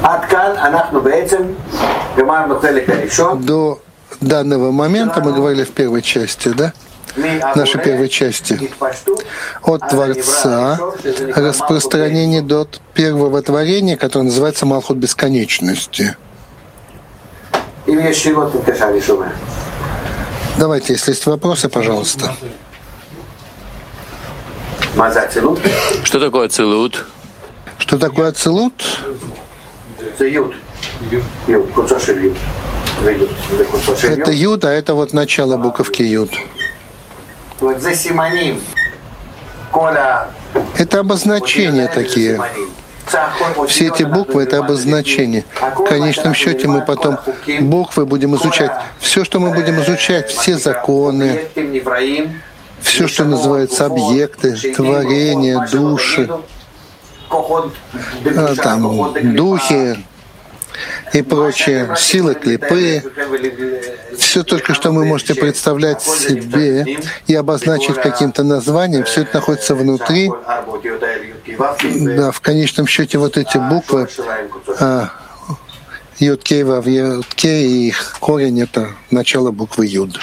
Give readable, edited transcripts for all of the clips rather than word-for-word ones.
До данного момента мы говорили в первой части, да? В нашей первой части. От Творца распространение до первого творения, которое называется Малхут Бесконечности. Давайте, если есть вопросы, пожалуйста. Что такое Ацилут? Что такое Ацилут? Это Юд, а это вот начало буковки Юд. Это обозначения такие. Все эти буквы — это обозначения. В конечном счете мы потом буквы будем изучать. Все, что мы будем изучать, все законы, все, что называется объекты, творения, души, там, духи и прочие, силы, клипы. Все только, что вы можете представлять себе и обозначить каким-то названием, все это находится внутри. Да, в конечном счете вот эти буквы Юд-Кей, Вав-Юд-Кей, и их корень — это начало буквы Юд.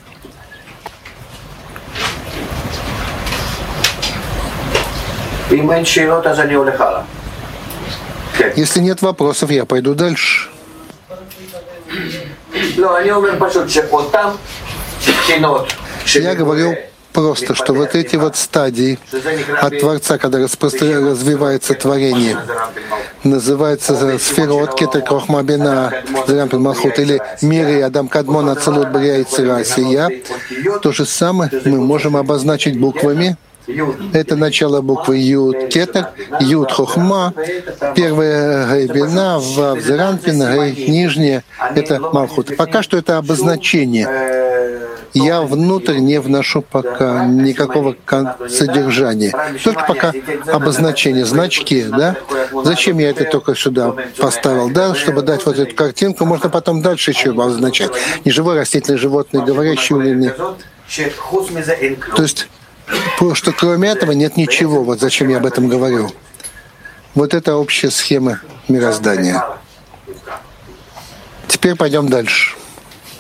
Если нет вопросов, я пойду дальше. Я говорил просто, что вот эти вот стадии от Творца, когда развивается творение, называется сферот, кетер, крохма, бина, зерампин, малхут, или мир и адам, кадмон, ацелут, брия, ицира, сия. То же самое мы можем обозначить буквами. Это начало буквы Юд Кетер, Юд Хохма, первая Гей Бина, Вав Зеранпин, Гей нижняя — это Малхут. Пока что это обозначение. Я внутрь не вношу пока никакого содержания. Только пока обозначение, значки, да? Зачем я это только сюда поставил, да? Чтобы дать вот эту картинку, можно потом дальше еще обозначать. Неживой, растительный, животный, говорящий или нет. То есть что кроме этого нет ничего. Вот зачем я об этом говорю. Вот это общая схема мироздания. Теперь пойдем дальше.